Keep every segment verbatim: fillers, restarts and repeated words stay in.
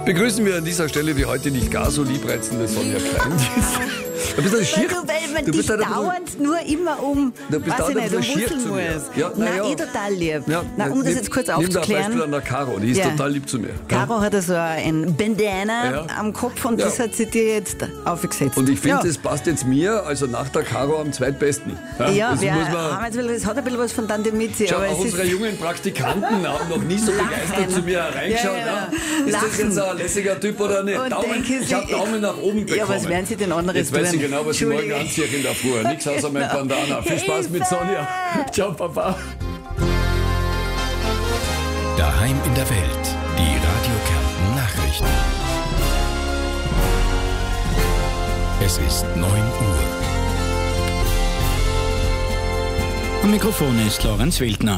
Begrüßen wir an dieser Stelle wie heute nicht gar so liebreizende Sonja Klein. Du bist ein schier. Weil, du, weil man du dich bist dauernd nur immer um, Du bist weiß ich dauernd nicht, um ein bisschen schier wusseln zu mir. muss. Ja, na Nein, ja. eh total lieb. Ja, Na, um das nimm- jetzt kurz Nimm da ein Beispiel aufzuklären. an der Caro, die ist Ja. total lieb zu mir. Caro hat also ein Bandana Ja. am Kopf und Ja. das hat sie dir jetzt aufgesetzt. Und ich finde, ja. das passt jetzt mir, also nach der Caro am zweitbesten. Ja, das wir muss haben man, jetzt, das hat ein bisschen was von Tante Mitzi. Schau, aber auch es unsere ist jungen Praktikanten haben noch nie so Lachen. begeistert zu mir hereingeschaut. Ja, ja, Ja, ja. Ist das Lachen. jetzt ein lässiger Typ oder nicht? Und Daumen, denken ich habe Sie- Daumen nach oben bekommen. Ja, was werden Sie denn anderes Jetzt weiß tun? ich genau, was ich morgen Entschuldige. anziehe in der Früh. Nichts außer mein Bandana. Viel Spaß mit Hilfe! Sonja. Ciao, Papa. Daheim in der Welt. Die Radio Kärnten Nachrichten. Es ist neun Uhr. Am Mikrofon ist Lorenz Wildner.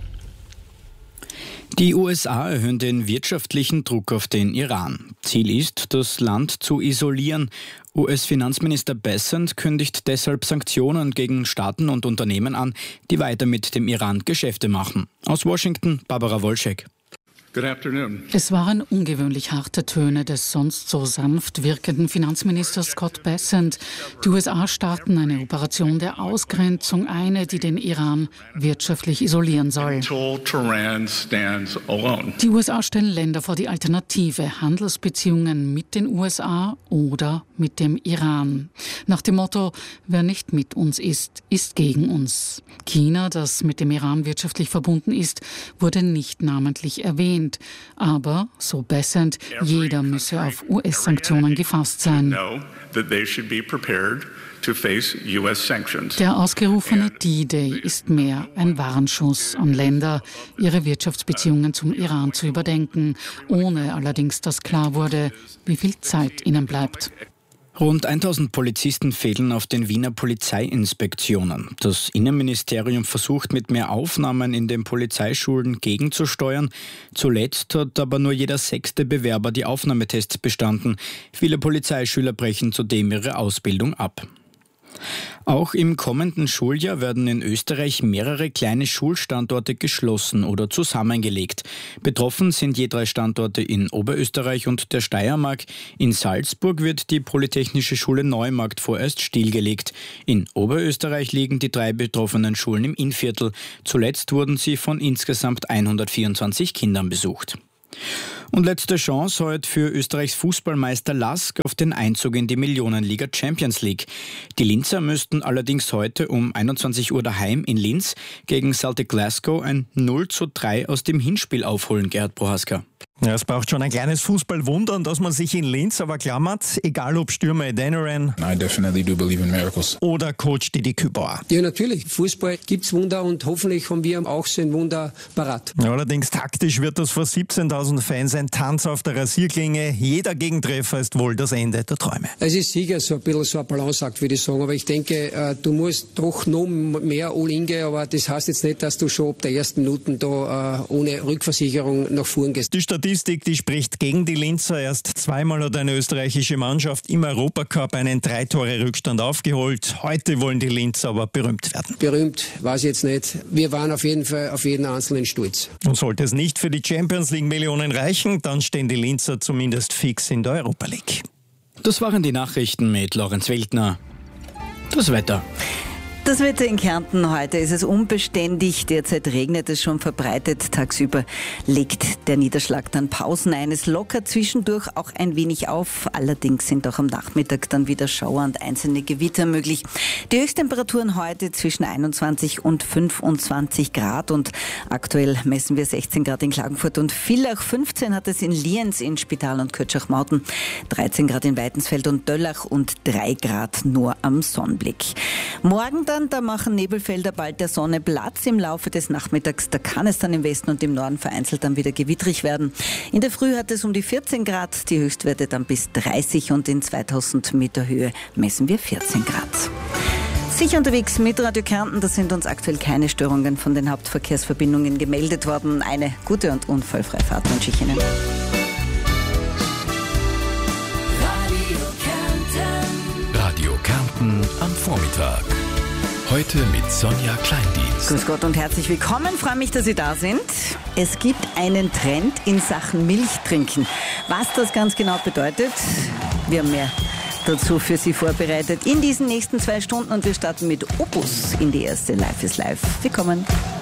Die U S A erhöhen den wirtschaftlichen Druck auf den Iran. Ziel ist, das Land zu isolieren. U S-Finanzminister Bessent kündigt deshalb Sanktionen gegen Staaten und Unternehmen an, die weiter mit dem Iran Geschäfte machen. Aus Washington, Barbara Wolschek. Good afternoon. Es waren ungewöhnlich harte Töne des sonst so sanft wirkenden Finanzministers Scott Bessent. Die U S A starten eine Operation der Ausgrenzung, eine, die den Iran wirtschaftlich isolieren soll. Until Tehran stands alone. Die U S A stellen Länder vor die Alternative, Handelsbeziehungen mit den U S A oder mit dem Iran. Nach dem Motto, wer nicht mit uns ist, ist gegen uns. China, das mit dem Iran wirtschaftlich verbunden ist, wurde nicht namentlich erwähnt. Aber, so Bessent, jeder müsse auf U S-Sanktionen gefasst sein. Know that they should be prepared to face U S sanctions. Der ausgerufene D-Day ist mehr ein Warnschuss an Länder, ihre Wirtschaftsbeziehungen zum Iran zu überdenken, ohne allerdings, dass klar wurde, wie viel Zeit ihnen bleibt. Rund tausend Polizisten fehlen auf den Wiener Polizeiinspektionen. Das Innenministerium versucht mit mehr Aufnahmen in den Polizeischulen gegenzusteuern. Zuletzt hat aber nur jeder sechste Bewerber die Aufnahmetests bestanden. Viele Polizeischüler brechen zudem ihre Ausbildung ab. Auch im kommenden Schuljahr werden in Österreich mehrere kleine Schulstandorte geschlossen oder zusammengelegt. Betroffen sind je drei Standorte in Oberösterreich und der Steiermark. In Salzburg wird die Polytechnische Schule Neumarkt vorerst stillgelegt. In Oberösterreich liegen die drei betroffenen Schulen im Innviertel. Zuletzt wurden sie von insgesamt hundertvierundzwanzig Kindern besucht. Und letzte Chance heute für Österreichs Fußballmeister Lask auf den Einzug in die Millionenliga Champions League. Die Linzer müssten allerdings heute um einundzwanzig Uhr daheim in Linz gegen Celtic Glasgow ein null zu drei aus dem Hinspiel aufholen, Gerhard Prohaska. Ja, es braucht schon ein kleines Fußballwunder, an das man sich in Linz aber klammert, egal ob Stürmer Adeniran I definitely do believe in miracles. oder Coach Didi Kübauer. Ja, natürlich. Fußball gibt's Wunder und hoffentlich haben wir auch so ein Wunder parat. Ja, allerdings taktisch wird das vor siebzehntausend Fans ein Tanz auf der Rasierklinge. Jeder Gegentreffer ist wohl das Ende der Träume. Es ist sicher so ein bisschen so ein Balanceakt, würde ich sagen. Aber ich denke, äh, du musst doch noch mehr all-in gehen. Aber das heißt jetzt nicht, dass du schon ab der ersten Minute da äh, ohne Rückversicherung nach vorn gehst. Die Statistik, die spricht gegen die Linzer. Erst zweimal hat eine österreichische Mannschaft im Europacup einen Drei-Tore-Rückstand aufgeholt. Heute wollen die Linzer aber berühmt werden. Berühmt, weiß ich jetzt nicht. Wir waren auf jeden Fall auf jeden Einzelnen stolz. Und sollte es nicht für die Champions League Millionen reichen, dann stehen die Linzer zumindest fix in der Europa League. Das waren die Nachrichten mit Lorenz Wildner. Das Wetter. Das Wetter in Kärnten heute ist es unbeständig. Derzeit regnet es schon verbreitet. Tagsüber legt der Niederschlag dann Pausen ein. Es lockert zwischendurch auch ein wenig auf. Allerdings sind auch am Nachmittag dann wieder Schauer und einzelne Gewitter möglich. Die Höchsttemperaturen heute zwischen einundzwanzig und fünfundzwanzig Grad. Und aktuell messen wir sechzehn Grad in Klagenfurt und Villach. fünfzehn hat es in Lienz in Spital und Kötschach-Mauten. dreizehn Grad in Weitensfeld und Döllach und drei Grad nur am Sonnenblick. Morgen dann Da machen Nebelfelder bald der Sonne Platz. Im Laufe des Nachmittags, da kann es dann im Westen und im Norden vereinzelt dann wieder gewittrig werden. In der Früh hat es um die vierzehn Grad, die Höchstwerte dann bis dreißig und in zweitausend Meter Höhe messen wir vierzehn Grad. Sicher unterwegs mit Radio Kärnten, da sind uns aktuell keine Störungen von den Hauptverkehrsverbindungen gemeldet worden. Eine gute und unfallfreie Fahrt wünsche ich Ihnen. Radio Kärnten am Vormittag. Heute mit Sonja Kleindienst. Grüß Gott und herzlich willkommen. Freue mich, dass Sie da sind. Es gibt einen Trend in Sachen Milchtrinken. Was das ganz genau bedeutet, wir haben mehr dazu für Sie vorbereitet in diesen nächsten zwei Stunden und wir starten mit Opus in die erste Life is Life. Willkommen.